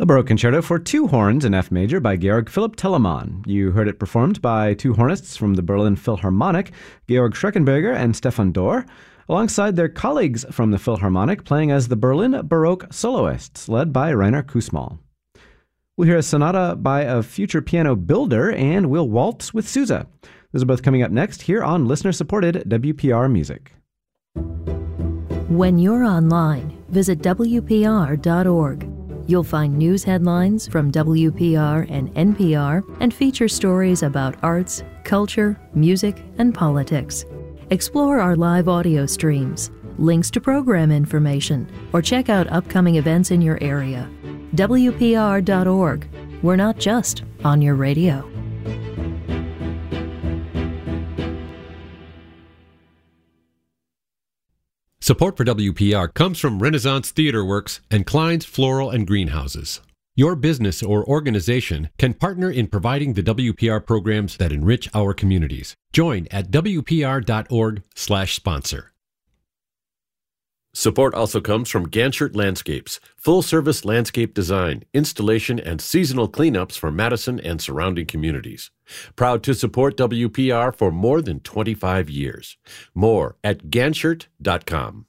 Baroque Concerto for two horns in F major by Georg Philipp Telemann. You heard it performed by two hornists from the Berlin Philharmonic, Georg Schreckenberger and Stefan Dorr, alongside their colleagues from the Philharmonic playing as the Berlin Baroque soloists, led by Rainer Kussmaul. We'll hear a sonata by a future piano builder, and we'll waltz with Sousa. Those are both coming up next here on listener-supported WPR Music. When you're online, visit WPR.org. You'll find news headlines from WPR and NPR and feature stories about arts, culture, music, and politics. Explore our live audio streams, links to program information, or check out upcoming events in your area. WPR.org. We're not just on your radio. Support for WPR comes from Renaissance Theater Works and Klein's Floral and Greenhouses. Your business or organization can partner in providing the WPR programs that enrich our communities. Join at WPR.org/sponsor. Support also comes from Ganshert Landscapes, full-service landscape design, installation, and seasonal cleanups for Madison and surrounding communities. Proud to support WPR for more than 25 years. More at Ganshert.com.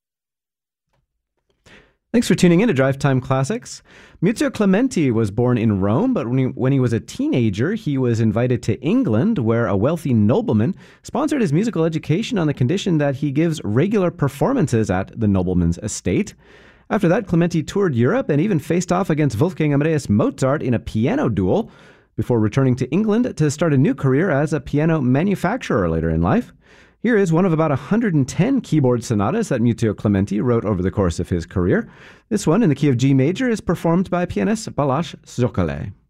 Thanks for tuning in to Drive Time Classics. Muzio Clementi was born in Rome, but when he was a teenager, he was invited to England, where a wealthy nobleman sponsored his musical education on the condition that he gives regular performances at the nobleman's estate. After that, Clementi toured Europe and even faced off against Wolfgang Amadeus Mozart in a piano duel, before returning to England to start a new career as a piano manufacturer later in life. Here is one of about 110 keyboard sonatas that Muzio Clementi wrote over the course of his career. This one, in the key of G major, is performed by pianist Balázs Zokolay.